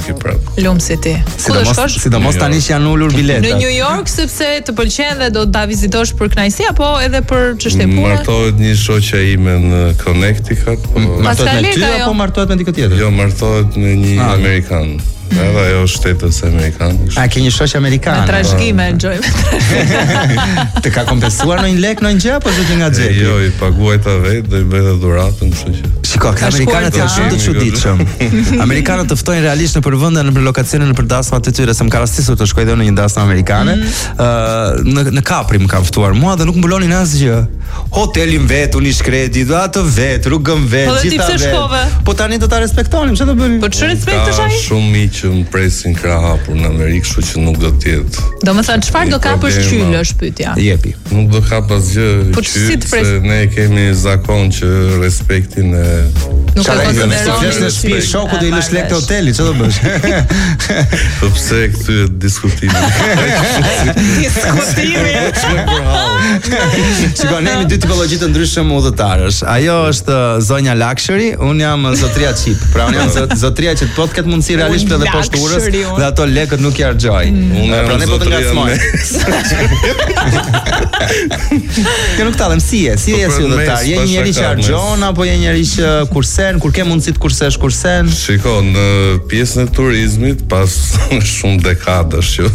Amerikë prapë. Lumsi ti. Ku do shkosh? Sidomos tani që janë ulur bileta. Në New York sepse të pëlqen dhe do ta vizitosh për kënaqësi apo edhe për çështje pune? Martohet një shoqja ime në Connecticut, po Martohet me ty apo martohet me dikë tjetër? Jo, martohet me një amerikan. Edhe ajo shtetës amerikan. A ke një shoqë amerikane? Me trashëgime enjoy. Të ka kompensuar në një lek në një gjë apo zoti nga xhepi? Jo, i paguaj ta vetë, do i bëj edhe dhuratën, kështu që. Shiko, ka amerikanët janë shumë të çuditshëm. Amerikanët të ftojnë realisht në përvende, në lokacione, në dasmat e tyre, se më ka rastisur të shkoj edhe në një dasmë amerikane. Në Kapri më kanë ftuar mua dhe nuk mbulonin asgjë. Hotelin vet, unë shkreti, atë vet, rrugën vet, gjitha vet. Po tani do ta respektonim, çfarë do bëni? Po çfarë respektosh ai? Shumë miq që më presin krah hapur në Amerikë, kështu që nuk do të jetë. Domethënë çfarë do kapësh qyllësh pyetja? Jepi. Nuk do kap asgjë. Po si të pres? Ne kemi zakon që respektin e nuk e konsideron. Flesh në shtëpi shoku do i lësh lekë hotelit, çfarë do bësh? Po pse këtu diskutimi? Shikoj, ne jemi dy tipologji të ndryshëm udhëtarësh. Ajo është zonja luxury, unë jam zotria cheap. Pra unë jam zotria që po të ketë mundësi realisht edhe poshturës dhe ato lekët nuk i harxoj. Pra ne po të ngacmoj. Kjo nuk tallem si je si udhëtar. Je një njerëz që harxon apo je një njerëz që kursen, kur ke mundësi të kursesh kursen? Shiko, në pjesën e turizmit pas shumë dekadash që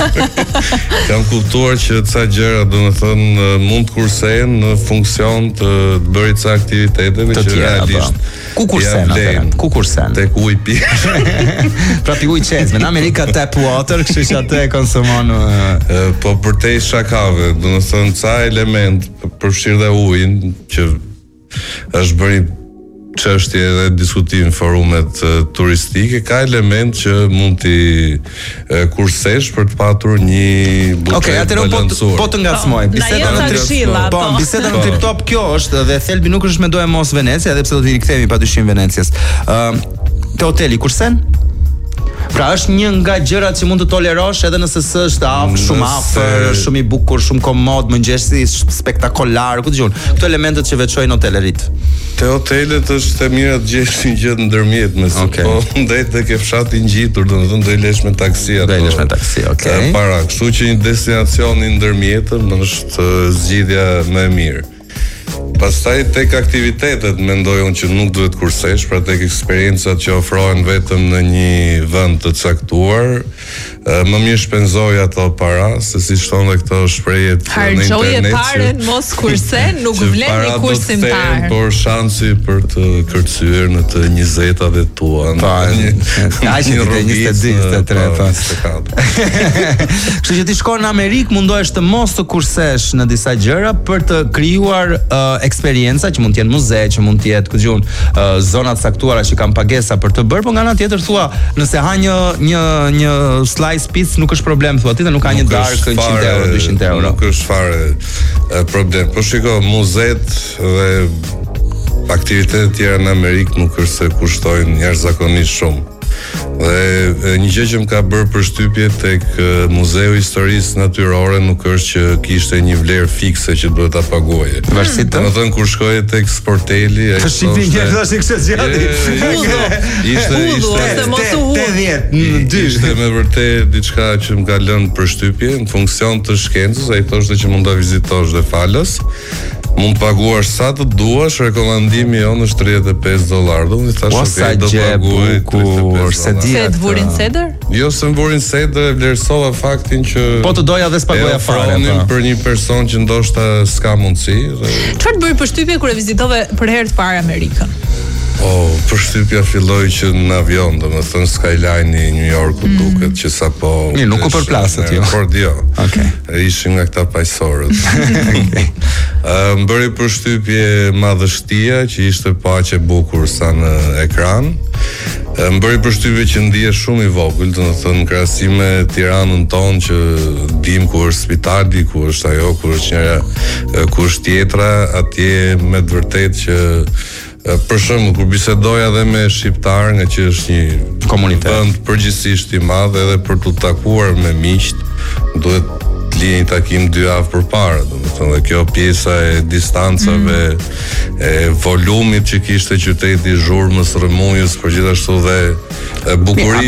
kam kuptuar që ca gjëra, domethënë, mund të kursen në funksion të bërit ca aktiviteteve që realisht ku kursen atëherë? Ku kursen? Tek uji pish. Pra pi ujë çezme. Në Amerika tap water, kështu që atë e konsumon. Po përtej shakave, domethënë ca element përfshirë dhe ujin që është bërë çështje edhe diskutim në forumet turistike, ka element që mund t'i kursesh për të patur një buxhet balancuar. Po të ngacmoj. Biseda në trip. Po, biseda në trip top kjo është dhe thelbi nuk është mendoja mos Venecia, edhe pse do t'i rikthehemi padyshim Venecias. Te hoteli kursen? Pra është një nga gjërat që mund të tolerosh edhe nëse s'është shumë afër, shumë i bukur, shumë komod, mëngjesi spektakolar, ku dëgjon. Këto elementet që veçojnë hotelërit. Te hotelet është e mirë të gjesh një gjë ndërmjet me po ndaj te ke fshati ngjitur, domethënë do i lesh me taksi apo. Do i lesh me taksi, okay. Para, kështu që një destinacion i ndërmjetëm është zgjidhja më e mirë. Pastaj tek aktivitetet mendoj unë që nuk duhet kursesh, pra tek eksperiencat që ofrohen vetëm në një vend të caktuar, më mirë shpenzoj ato para, se si thonë këto shprehjet në internet. Harxoje parën, mos kursen, nuk vlen një kursimtar. Por shansi për të kërcyer në të 20-tat tua. Aq një 22, 23. Kështu që ti shkon në Amerikë, mundohesh të mos të kursesh në disa gjëra për të krijuar eksperienca që mund të jenë muze, që mund të jetë, ku diun, zona të caktuara që kanë pagesa për të bërë, por nga ana tjetër thua, nëse ha një slice pizza nuk është problem, thua ti, nuk ka një darkë 100 euro, 200 euro. Nuk është fare problem. Po shiko, muzet dhe aktivitetet tjera në Amerikë nuk është se kushtojnë jashtëzakonisht shumë. Dhe një gjë që më ka bërë përshtypje tek Muzeu i Historisë Natyrore nuk është që kishte një vlerë fikse që duhet ta paguaje. Domethënë kur shkoje tek sporteli, ai thoshte njerëz që zgjati. Ishte me vërtet diçka që më ka lënë përshtypje në funksion të shkencës, ai thoshte që mund ta vizitosh dhe falës. Mund paguash sa të duash, rekomandimi jonë është $35. Unë thash okay, do paguaj se të vurin seder? Jo, se më vurin seder, vlerësova faktin që po të doja dhe s'pagoja fare për një person që ndoshta s'ka mundësi. Çfarë të bëri përshtypje kur e vizitove për herë të parë Amerikën? Përshtypja filloi që në avion, domethënë skyline i New Yorkut duket që sapo nuk u përplasët jo. Por jo. Okej. Ishin nga këta paqësorët. Më bëri përshtypje madhështia që ishte paqe bukur sa në ekran. Më bëri përshtypje që ndihesh shumë i vogël, domethënë në krahasim me Tiranën tonë që dim ku është spitali, ku është ajo, ku është njëra, ku është tjetra, atje me të vërtetë që për shembull kur bisedoja edhe me shqiptar, nga që është një komunitet vend përgjithsisht i madh, edhe për të takuar me miqt duhet të lini takim 2 javë përpara, domethënë dhe kjo pjesa e distancave, e volumit që kishte qyteti, zhurmës, rrëmujës, por gjithashtu dhe bukuria